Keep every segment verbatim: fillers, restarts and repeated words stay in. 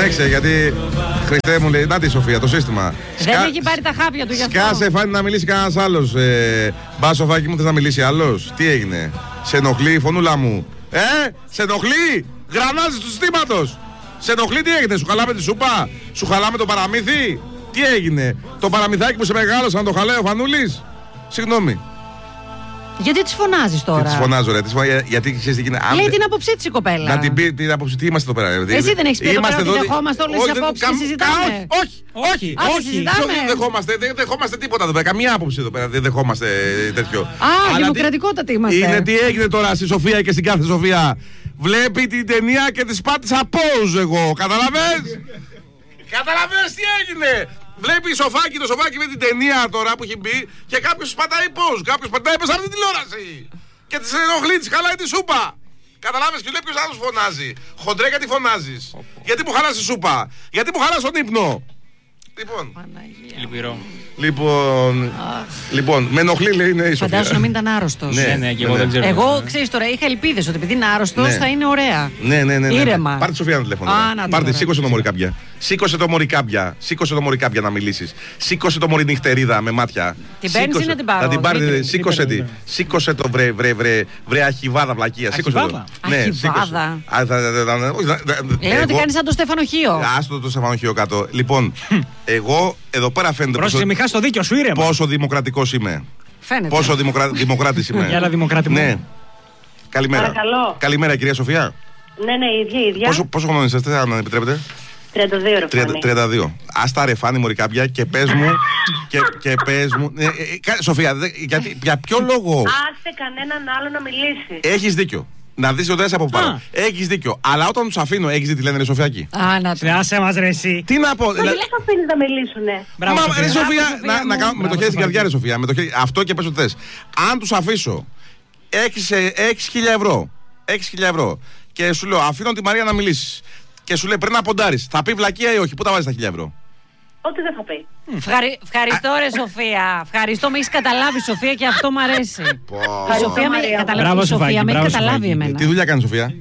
Συνέχισε, γιατί Χριστέ μου λέει, να τη Σοφία, το σύστημα. Δεν Σκα... έχει πάρει τα χάπια του γι' αυτό. Σκάσε, φάνη να μιλήσει κανένας άλλος. Ε, Μπα, Σοφάκι μου, θες να μιλήσει άλλος? Τι έγινε? Σε ενοχλεί η φωνούλα μου? Ε, σε ενοχλεί? Γρανάζεις του συστήματος. Σε ενοχλεί, τι έγινε? Σου χαλάμε τη σούπα? Σου χαλάμε το παραμύθι? Τι έγινε? Το παραμυθάκι που σε μεγάλωσε να το χαλάει ο Φανούλης? Συγγνώμη. Γιατί τη φωνάζει τώρα? Τι τη φωνάζω, ρε. Τις φω... Γιατί ξέρει τι γίνεται. Λέει την άποψή τη η κοπέλα. Να την πει την άποψή, τι είμαστε εδώ πέρα. Ρε. Εσύ δεν έχει πει εδώ πέρα ότι δεχόμαστε όλες τις απόψεις και συζητάμε? Όχι, όχι, όχι. Δεν δεχόμαστε, δεν δεχόμαστε τίποτα εδώ πέρα. Καμία άποψη εδώ πέρα. Δεν δεχόμαστε τέτοιο. Α, δημοκρατικότατη είμαστε. Είναι τι έγινε τώρα στη Σοφία και στην κάθε Σοφία. Βλέπει την ταινία και τη πάτησα pause εγώ. Καταλαβες? Καταλαβες τι έγινε? Βλέπει σοφάκι το σοφάκι με την ταινία τώρα που έχει μπει και κάποιος πατάει πώς. Κάποιος πατάει πώς από την τηλεόραση. Και τη ενοχλεί, τη χαλάει τη σούπα. Καταλάβες και λέει ποιος άλλος φωνάζει. Χοντρέ, γιατί φωνάζεις? Γιατί μου χαλάς τη σούπα? Γιατί μου χαλάς τον ύπνο? Λοιπόν. Λυπηρό. Λοιπόν, λοιπόν, με ενοχλεί, λέει, είναι η Σοφία. Φαντάζομαι να μην ήταν άρρωστος. Ναι, ναι, και εγώ δεν ξέρω. Εγώ, ξέρεις τώρα, είχα ελπίδες ότι επειδή είναι άρρωστος ναι. θα είναι ωραία. Ναι, ναι, ναι. ναι. Ήρεμα. Πάρτε τη Σοφία ένα τηλέφωνο. Πάρτε, σήκωσε το μωρί κάποια. Σήκωσε το μωρί κάποια. Σήκωσε το μωρί κάποια να μιλήσεις. Σήκωσε το μωρί νυχτερίδα με μάτια. Την παίρνεις ή να την πάρω? Θα την πάρετε, σήκωσε τη. Σήκωσε το βρε, βρε, βρε, βρε αχιβάδα βλακεία. Σήκωσε το. Αχιβάδα. Λέω ότι κάνεις σαν το Στεφανοχείο. Άστο το Στεφανοχείο κάτω. Λοιπόν, εγώ εδώ πέρα φαίνεται. Πρόσεχε, μη χάσεις το δίκιο σου, ήρεμα. Πόσο δημοκρατικός είμαι. Φαίνεται. Πόσο δημοκρα... δημοκράτης είμαι. Για άλλα δημοκράτη μου. Ναι. Καλημέρα. Παρακαλώ. Καλημέρα, κυρία Σοφία. Ναι, ναι, ίδια, ίδια. Πόσο, πόσο χρόνο είσαστε, αν επιτρέπετε? τριάντα δύο ρε Φάνη. τριάντα δύο. Ας τα ρε Φάνη μωρή κάποια και πες μου. και, και πες μου. Ε, ε, ε, Σοφία, δε, γιατί, για ποιο λόγο? Άστε κανέναν άλλο να μιλήσει. Έχεις δίκιο. Να δεις ότι είσαι από πάνω. Έχεις δίκιο. Αλλά όταν τους αφήνω, έχεις δει τι λένε ρε Σοφιάκη? Α, να το. Άσε μας ρε εσύ. Τι να πω? Μα δεν τους αφήνεις να μιλήσουνε. Μπράβο, Μα, ρε Σοφία, να, να κάνω με το χέρι στην καρδιά, ρε Σοφία. Με το χέρι, αυτό και πες ότι θες. Αν τους αφήσω, έχεις χίλια ευρώ. Έχεις χίλια ευρώ. Και σου λέω, αφήνω τη Μαρία να μιλήσεις. Και σου λέει, πρέπει να ποντάρεις. Θα πει βλακεία ή όχι? Πού τα βάζεις τα χίλια ευρώ? Ό,τι δεν θα πει. Ευχαρι... Ευχαριστώ ρε Σοφία. Ευχαριστώ, με έχεις καταλάβει Σοφία και αυτό μ' αρέσει. Η Σοφία με έχει καταλάβει, Σοφία, με έχει καταλάβει εμένα. Τι δουλειά κάνει Σοφία?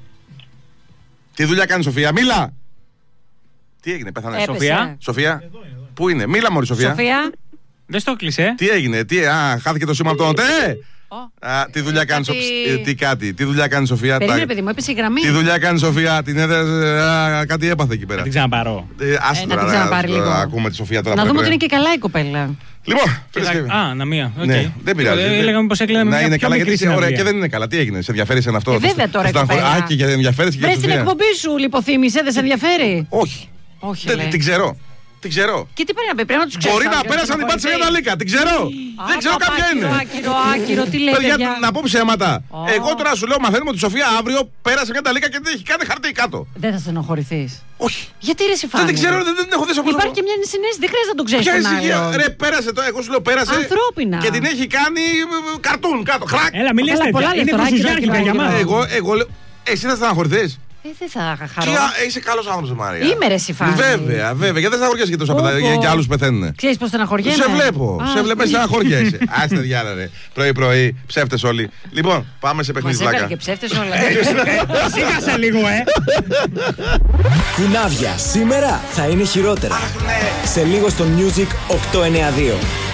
Τι δουλειά κάνει Σοφία? Μίλα! Τι έγινε, πέθανε? Σοφία. Σοφία. Πού είναι? Μίλα μωρή Σοφία. Σοφία. Δεν στο κλείσε. Τι έγινε? Τι... Α, χάθηκε το σήμα από τον ΤΕ. Α, τι δουλειά κάνει κάτι... Σοφία? Τι κάτι, τι δουλειά κάνει Σοφία? Περίμενε, παιδί μου, έπεσε η γραμμή. Τι δουλειά κάνει Σοφία? Την έδωσε, κάτι έπαθε εκεί πέρα. Να την ξαναπάρω. Ε, Άσε να την ξαναπάρει λίγο. Ακούμε τη Σοφία τώρα. Να δούμε ότι είναι και καλά η κοπέλα. Λοιπόν, Α, να μία. Ναι, δεν πειράζει. Έλεγαμε πως έκλαιγα να μια είναι πιο καλά, γιατί μικρή είσαι ωραία συναυλία. και δεν είναι καλά. Τι έγινε, σε ενδιαφέρει σε αυτό? Ε, βέβαια τώρα η κοπέλα. Α, και ενδιαφέρει και Βρες την εκπομπή σου, λιποθύμησε, δεν σε ενδιαφέρει? Όχι. Όχι. Την ξέρω. Την ξέρω. Και τι πρέπει να πει, πρέπει να τους ξέρεις? Μπορεί να πέρασαν την πάτησε μια ταλίκα. Την ξέρω. Δεν ξέρω κάποια είναι. Άκυρο, άκυρο, τι λέτε? Παιδιά, να πω ψέματα. Εγώ τώρα σου λέω, μαθαίνουμε ότι η Σοφία αύριο πέρασε μια ταλίκα και δεν έχει κάνει χαρτί κάτω. Δεν θα στενοχωρηθείς? Όχι. Γιατί ρε Σιφάνη? Δεν την ξέρω, δεν την έχω δει από Υπάρχει και μια συνέστηση, δεν χρειάζεται να τον ξέρεις τον άλλο. Ρε, πέρασε το, εγώ σου λέω πέρασε. Ανθρώπινα. Και την έχει κάνει καρτούν κάτω. Χρακ. Έλα, μιλήστε τέτοια. Είναι χριστουγεννιάτικα για μας. Εγώ λέω. Εσύ θα στεναχωρηθείς? Ε, δεν θα χαρώ. Και είσαι καλός άνθρωπος, Μαρία. Είμαι ρε Σιφάνη. Βέβαια, βέβαια. Γιατί δεν στεναχωριέσαι και τόσα παιδιά και άλλους πεθαίνουν? Ξέρεις πως στεναχωριέμαι? Σε βλέπω. Σε βλέπω, στεναχωριέσαι. Άστε διάλα, ρε. Πρωί-πρωί, ψεύτες όλοι. Λοιπόν, πάμε σε παιχνίδι βλάκα. βλάκα. Και ψεύτες όλα. Σήκασε λίγο, ε. Κουνάβια, σήμερα θα είναι χειρότερα. Σε λίγο στο Music οκτακόσια ενενήντα δύο.